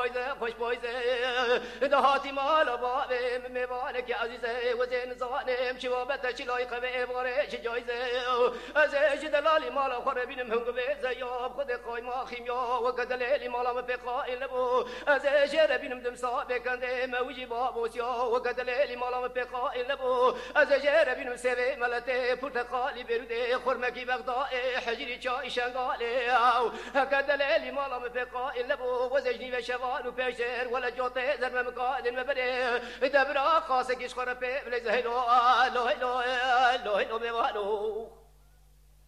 خوش پایزه دهاتی مال باب میوانه که عزیزه و زین زانم شوابت چلای قوی باره جایزه از دلالی مال خور بینم هم به زیاب خود قایما خیمیا و کدلیلی مال مفقائل بو از جر بینم دم صاحب کنده موجی بابوسیا و کدلیلی مال مفقائل بو از جر بینم سوی ملته پرتقالی برده خرمکی بغداد حجری چای شنگاله او کدلیلی مال مفقائل بو و زجنی و شوال و پیشر ولا جوته زرم مقاد مبره دبرا خاص کش خور په لزهلو لو لو لو لو